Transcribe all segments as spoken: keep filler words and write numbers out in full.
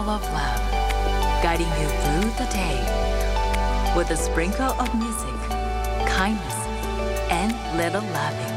of love, guiding you through the day with a sprinkle of music, kindness, and little loving.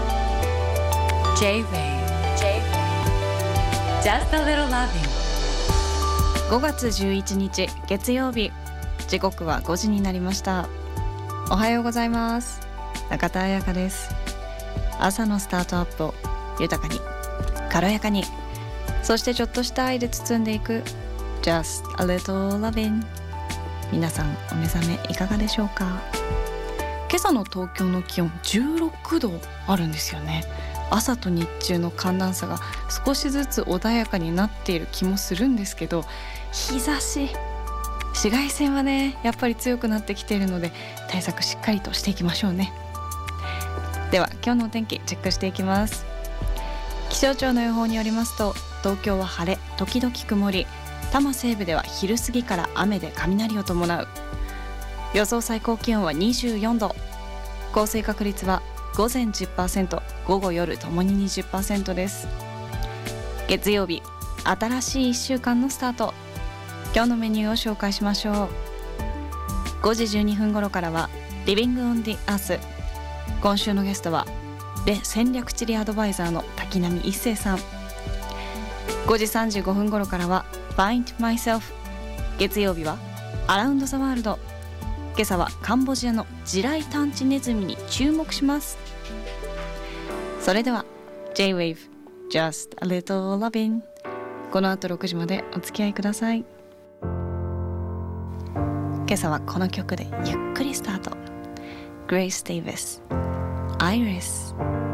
J-Wave, J-Wave, just a little loving. ごがつじゅういちにち月曜日、時刻はごじになりました。おはようございます。中田彩香です。朝のスタートアップを豊かに軽やかに、そしてちょっとした愛で包んでいく Just a little loving。 皆さんお目覚めいかがでしょうか。今朝の東京の気温じゅうろくどあるんですよね。朝と日中の寒暖差が少しずつ穏やかになっている気もするんですけど、日差し紫外線はねやっぱり強くなってきているので、対策しっかりとしていきましょうね。では今日のお天気チェックしていきます。気象庁の予報によりますと、東京は晴れ時々曇り、多摩西部では昼過ぎから雨で雷を伴う。予想最高気温はにじゅうよんど、降水確率は午前 じゅっパーセント、午後夜ともに にじゅっパーセント です。月曜日、新しいいっしゅうかんのスタート。今日のメニューを紹介しましょう。ごじじゅうにふん頃からは Living on the Earth。 今週のゲストは戦略地理アドバイザーの滝波一生さん。ごじさんじゅうごふん頃からは Find Myself。 月曜日は Around the World。 今朝はカンボジアの地雷探知ネズミに注目します。それでは J-Wave Just a Little Loving。 この後ろくじまでお付き合いください。今朝はこの曲でゆっくりスタート。 Grace Davis Iris。